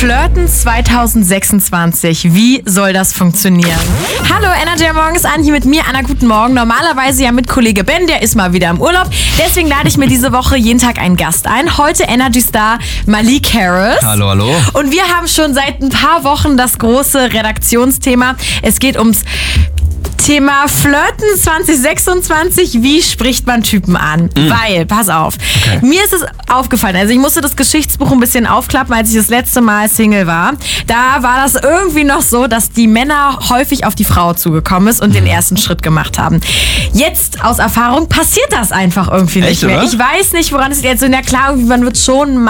Flirten 2026. Wie soll das funktionieren? Hallo, Energy Morgens an, hier mit mir, Anna, guten Morgen. Normalerweise ja mit Kollege Ben, der ist mal wieder im Urlaub. Deswegen lade ich mir diese Woche jeden Tag einen Gast ein. Heute Energy Star Malik Harris. Hallo, hallo. Und wir haben schon seit ein paar Wochen das große Redaktionsthema. Es geht ums Thema Flirten 2026, wie spricht man Typen an? Weil, pass auf, mir ist es aufgefallen, also ich musste das Geschichtsbuch ein bisschen aufklappen, als ich das letzte Mal Single war. Da war das irgendwie noch so, dass die Männer häufig auf die Frau zugekommen ist und den ersten Schritt gemacht haben. Jetzt, aus Erfahrung, passiert das einfach irgendwie nicht Echt, mehr. oder? Ich weiß nicht, woran es jetzt so, na klar, man wird schon